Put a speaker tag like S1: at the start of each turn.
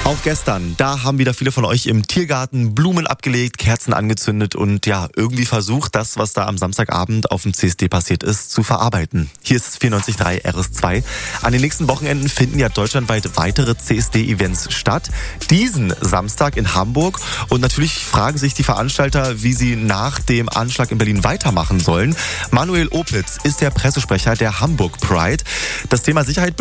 S1: Auch gestern, da haben wieder viele von euch im Tiergarten Blumen abgelegt, Kerzen angezündet und ja, irgendwie versucht, das, was da am Samstagabend auf dem CSD passiert ist, zu verarbeiten. Hier ist 94.3 RS2. An den nächsten Wochenenden finden ja deutschlandweit weitere CSD-Events statt. Diesen Samstag in Hamburg. Und natürlich fragen sich die Veranstalter, wie sie nach dem Anschlag in Berlin weitermachen sollen. Manuel Opitz ist der Pressesprecher der Hamburg Pride. Das Thema Sicherheit